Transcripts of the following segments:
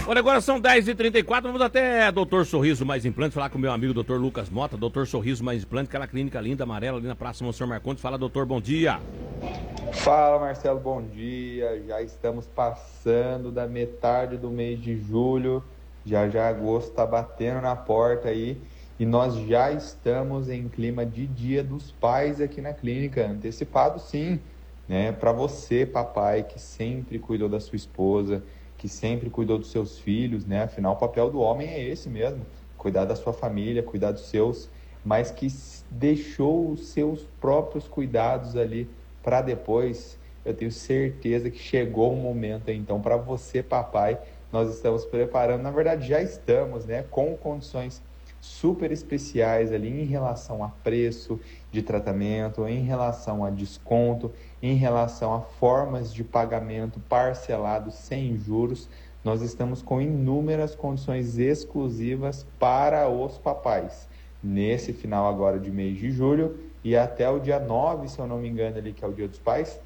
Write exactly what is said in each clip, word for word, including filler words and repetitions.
Olha, agora são dez e trinta e quatro, vamos até doutor Sorriso Mais Implante, falar com o meu amigo doutor Lucas Mota, doutor Sorriso Mais Implante, aquela clínica linda, amarela, ali na Praça Monsenhor Marcondes. Fala, doutor, bom dia. Fala, Marcelo, bom dia. Já estamos passando da metade do mês de julho, já já agosto está batendo na porta aí e nós já estamos em clima de Dia dos Pais aqui na clínica, antecipado sim, né? Para você, papai, que sempre cuidou da sua esposa, que sempre cuidou dos seus filhos, né? Afinal, o papel do homem é esse mesmo, cuidar da sua família, cuidar dos seus, mas que deixou os seus próprios cuidados ali para depois. Eu tenho certeza que chegou o momento, então, para você, papai, nós estamos preparando, na verdade já estamos, né, com condições super especiais ali em relação a preço de tratamento, em relação a desconto, em relação a formas de pagamento parcelado sem juros. Nós estamos com inúmeras condições exclusivas para os papais. Nesse final agora de mês de julho e até o dia nove, se eu não me engano, ali, que é o Dia dos Pais,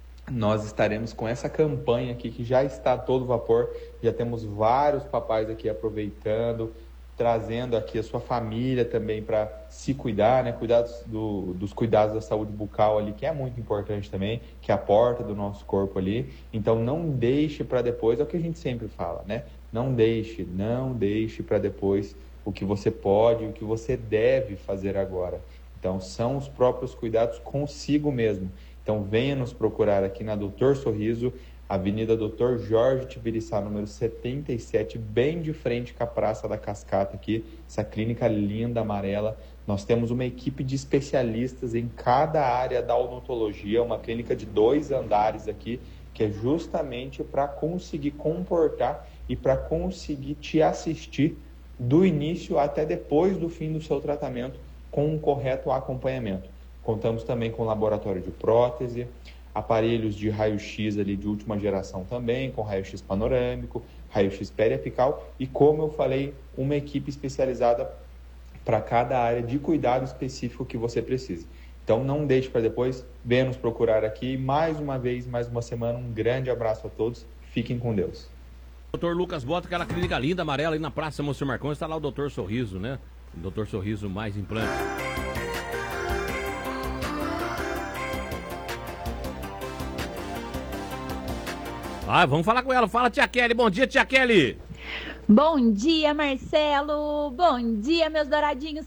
nós estaremos com essa campanha aqui que já está a todo vapor. Já temos vários papais aqui aproveitando, trazendo aqui a sua família também para se cuidar, né? Cuidar do, dos cuidados da saúde bucal ali, que é muito importante também, que é a porta do nosso corpo ali. Então não deixe para depois, é o que a gente sempre fala, né? Não deixe, não deixe para depois o que você pode, o que você deve fazer agora. Então são os próprios cuidados consigo mesmo. Então venha nos procurar aqui na doutor Sorriso, Avenida doutor Jorge Tibiriçá, número setenta e sete, bem de frente com a Praça da Cascata aqui, essa clínica linda, amarela. Nós temos uma equipe de especialistas em cada área da odontologia, uma clínica de dois andares aqui, que é justamente para conseguir comportar e para conseguir te assistir do início até depois do fim do seu tratamento com um correto acompanhamento. Contamos também com laboratório de prótese, aparelhos de raio-x ali de última geração também, com raio-x panorâmico, raio-x periapical e, como eu falei, uma equipe especializada para cada área de cuidado específico que você precise. Então não deixe para depois, venha nos procurar aqui. Mais uma vez, mais uma semana, um grande abraço a todos, fiquem com Deus. doutor Lucas Mota, aquela clínica linda, amarela, ali na Praça Monsenhor Marcondes, está lá o doutor Sorriso, né? O doutor Sorriso Mais Implante. Ah, vamos falar com ela. Fala, tia Kelly. Bom dia, tia Kelly. Bom dia, Marcelo. Bom dia, meus douradinhos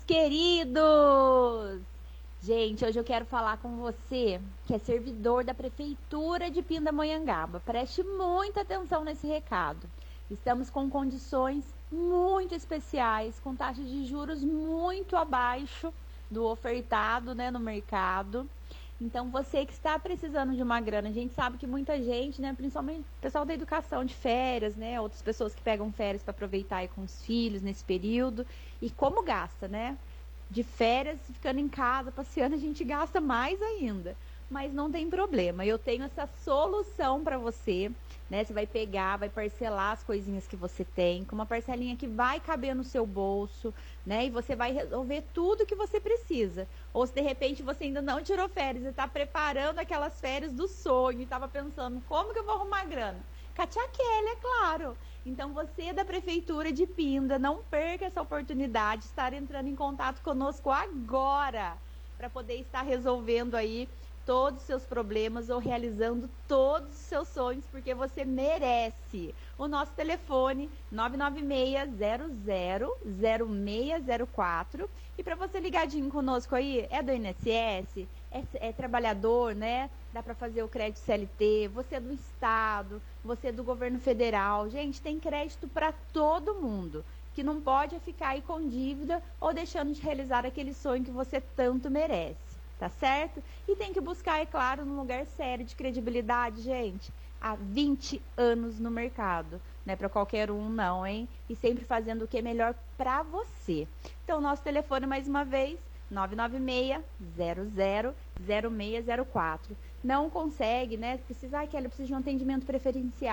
queridos. Gente, hoje eu quero falar com você, que é servidor da Prefeitura de Pindamonhangaba. Preste muita atenção nesse recado. Estamos com condições muito especiais, com taxas de juros muito abaixo do ofertado, né, no mercado. Então, você que está precisando de uma grana, a gente sabe que muita gente, né, principalmente o pessoal da educação de férias, né, outras pessoas que pegam férias para aproveitar aí com os filhos nesse período, e como gasta, né? De férias, ficando em casa, passeando, a gente gasta mais ainda. Mas não tem problema, eu tenho essa solução para você, né? Você vai pegar, vai parcelar as coisinhas que você tem, com uma parcelinha que vai caber no seu bolso, né? E você vai resolver tudo que você precisa. Ou se de repente você ainda não tirou férias e está preparando aquelas férias do sonho e estava pensando, como que eu vou arrumar grana? Com a tia Kelly, é claro. Então você da Prefeitura de Pinda, não perca essa oportunidade de estar entrando em contato conosco agora, para poder estar resolvendo aí todos os seus problemas ou realizando todos os seus sonhos, porque você merece. O nosso telefone nove nove seis zero zero zero seis zero quatro, e para você ligadinho conosco aí, é do I N S S, é, é trabalhador, né? Dá para fazer o crédito C L T, você é do Estado, você é do governo federal. Gente, tem crédito para todo mundo, que não pode ficar aí com dívida ou deixando de realizar aquele sonho que você tanto merece. Tá certo? E tem que buscar, é claro, num lugar sério de credibilidade, gente. Há vinte anos no mercado. Não é para qualquer um, não, hein? E sempre fazendo o que é melhor para você. Então, nosso telefone, mais uma vez, nove nove seis zero zero zero seis zero quatro. Não consegue, né? Precisa, ai, Kelly, eu preciso de um atendimento preferencial.